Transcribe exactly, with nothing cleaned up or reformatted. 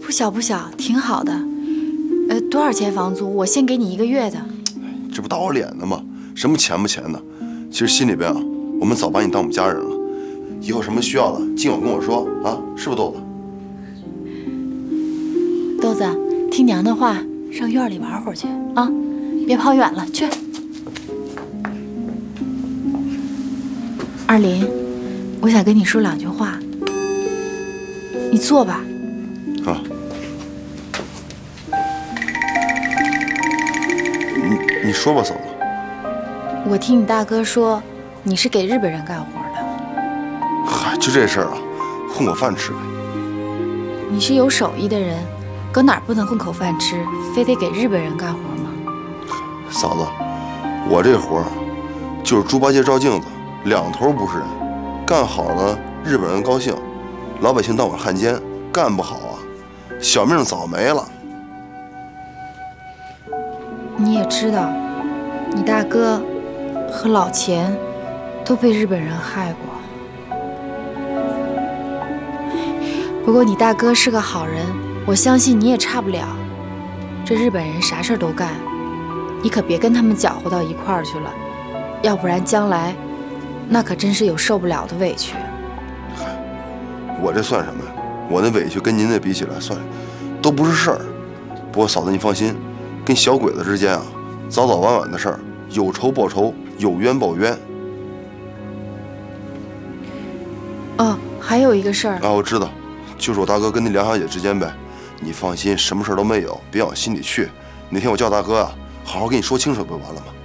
不小不小，挺好的。呃，多少钱房租？我先给你一个月的。 这不打我脸呢吗？什么钱不钱的？其实心里边啊，我们早把你当我们家人了。以后什么需要的，尽管跟我说啊，是不是豆子？ 豆子，听娘的话，上院里玩会儿去啊，别跑远了，去。二林，我想跟你说两句话，你坐吧。 啊。你你说吧，嫂子。 我听你大哥说，你是给日本人干活的。 嗨，就这事儿啊，混口饭吃呗。 你是有手艺的人，搁哪儿不能混口饭吃，非得给日本人干活吗？ 嫂子，我这活儿就是猪八戒照镜子，两头不是人。干好了，日本人高兴；老百姓当我汉奸；干不好啊，小命早没了。 你也知道，你大哥和老钱都被日本人害过。不过你大哥是个好人，我相信你也差不了。这日本人啥事儿都干，你可别跟他们搅和到一块儿去了，要不然将来那可真是有受不了的委屈。 嗨，我这算什么呀？我那委屈跟您那比起来，算都不是事儿。不过嫂子你放心，跟小鬼子之间啊，早早晚晚的事儿，有仇报仇，有冤报冤。 哦，还有一个事儿啊，我知道，就是我大哥跟那梁小姐之间呗。你放心，什么事儿都没有，别往心里去。哪天我叫大哥啊，好好跟你说清楚，不就完了吗？